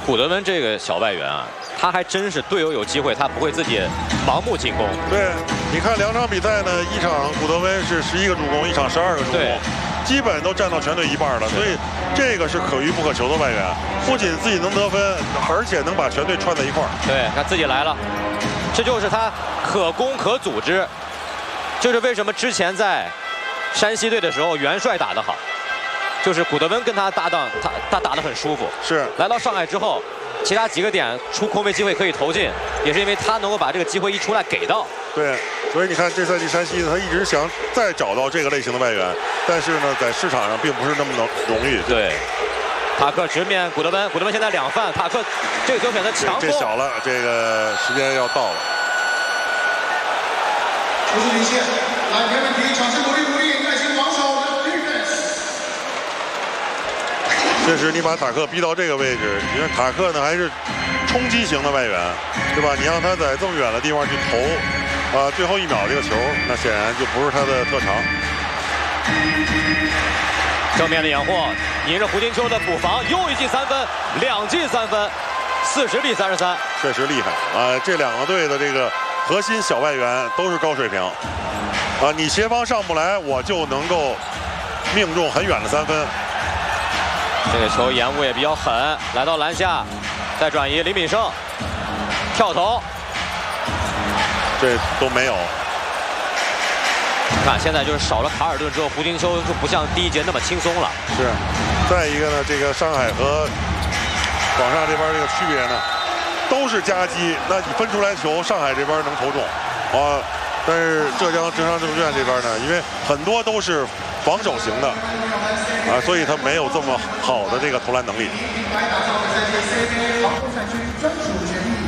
古德温这个小外援啊，他还真是队友有机会，他不会自己盲目进攻。 对，你看2场比赛呢，一场古德温是11个助攻，一场12个助攻，基本都占到全队一半了，所以这个是可遇不可求的外援，不仅自己能得分，而且能把全队串在一块儿。 对，他自己来了，这就是他可攻可组织，就是为什么之前在山西队的时候元帅打得好。就是古德温跟他搭档，他打得很舒服。 是来到上海之后，其他几个点出空位机会可以投进，也是因为他能够把这个机会一出来给到。 对，所以你看这赛季山西呢，他一直想再找到这个类型的外援，但是呢，在市场上并不是那么容易。 对，塔克直面古德温，古德温现在2犯，塔克这个球选择强攻。 这小了，这个时间要到了。 出示领先，来没问题，掌声鼓励鼓励，耐心防守。 这时你把塔克逼到这个位置，因为塔克呢还是冲击型的外援，对吧？你让他在这么远的地方去投，最后1秒这个球，那显然就不是他的特长。 正面的掩护，迎着胡金秋的补防，又一记3分，2记3分，40比33， 确实厉害啊！这2个队的这个核心小外援都是高水平啊！你协防上不来，我就能够命中很远的3分。 这个球延误也比较狠，来到篮下，再转移，李敏胜跳投， 这都没有。 看现在就是少了卡尔顿之后，胡金秋就不像第1节那么轻松了。 是，再一个呢，这个上海和广厦这边这个区别呢，都是夹击，那你分出来球，上海这边能投中啊，但是浙江浙商证券这边呢，因为很多都是防守型的。所以他没有这么好的这个投篮能力。